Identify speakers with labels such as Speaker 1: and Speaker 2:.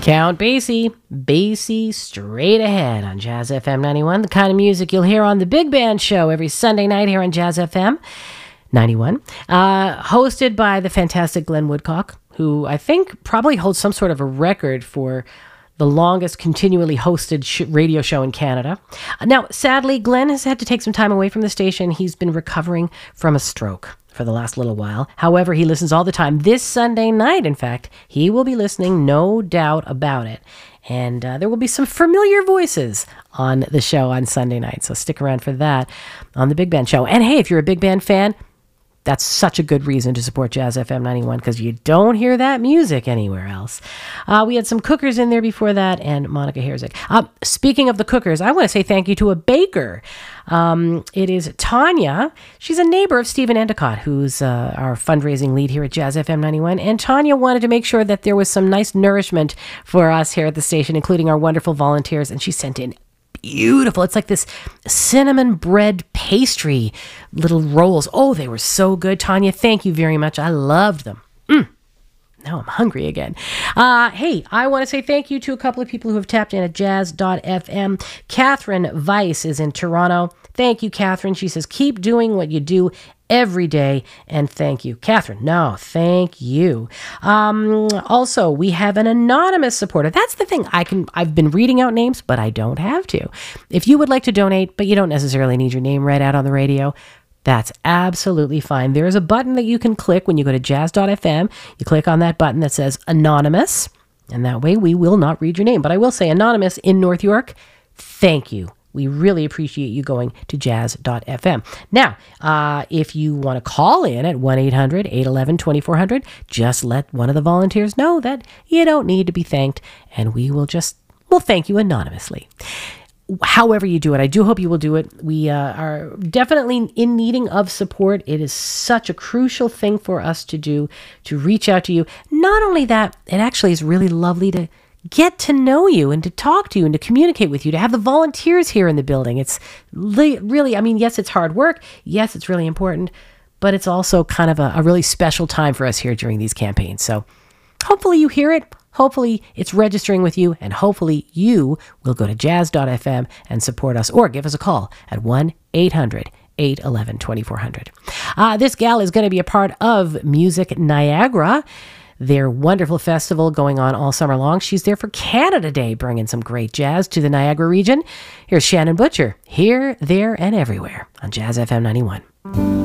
Speaker 1: Count Basie, Basie straight ahead on Jazz FM 91. The kind of music you'll hear on the Big Band Show every Sunday night here on Jazz FM 91. Hosted by the fantastic Glenn Woodcock, who I think probably holds some sort of a record for the longest continually hosted radio show in Canada. Now, sadly, Glenn has had to take some time away from the station. He's been recovering from a stroke for the last little while. However, he listens all the time. This Sunday night, in fact, he will be listening, no doubt about it. And there will be some familiar voices on the show on Sunday night. So stick around for that on the Big Band Show. And hey, if you're a Big Band fan, that's such a good reason to support Jazz FM 91 because you don't hear that music anywhere else. We had some cookers in there before that and Monica Herzik. Speaking of the cookers, I want to say thank you to a baker. It is Tanya. She's a neighbor of Stephen Endicott, who's our fundraising lead here at Jazz FM 91. And Tanya wanted to make sure that there was some nice nourishment for us here at the station, including our wonderful volunteers. And she sent in beautiful. It's like this cinnamon bread pastry little rolls. Oh, they were so good. Tanya, thank you very much. I loved them. Now I'm hungry again. Hey, I want to say thank you to a couple of people who have tapped in at jazz.fm. Catherine Weiss is in Toronto. Thank you, Catherine. She says, keep doing what you do every day, and thank you. Catherine, no, thank you. Also, we have an anonymous supporter. That's the thing. I've been reading out names, but I don't have to. If you would like to donate, but you don't necessarily need your name read out on the radio, that's absolutely fine. There is a button that you can click when you go to jazz.fm. You click on that button that says anonymous, and that way we will not read your name. But I will say, anonymous in North York, thank you. We really appreciate you going to jazz.fm. Now, if you want to call in at 1-800-811-2400, just let one of the volunteers know that you don't need to be thanked, and we'll thank you anonymously. However you do it, I do hope you will do it. We are definitely in needing of support. It is such a crucial thing for us to do, to reach out to you. Not only that, it actually is really lovely to get to know you and to talk to you and to communicate with you, to have the volunteers here in the building. It's really, I mean, yes, it's hard work. Yes, it's really important, but it's also kind of a really special time for us here during these campaigns. So hopefully you hear it. Hopefully it's registering with you, and hopefully you will go to jazz.fm and support us or give us a call at 1-800-811-2400. This gal is going to be a part of Music Niagara, their wonderful festival going on all summer long. She's there for Canada Day, bringing some great jazz to the Niagara region. Here's Shannon Butcher, Here, There, and Everywhere on Jazz FM 91.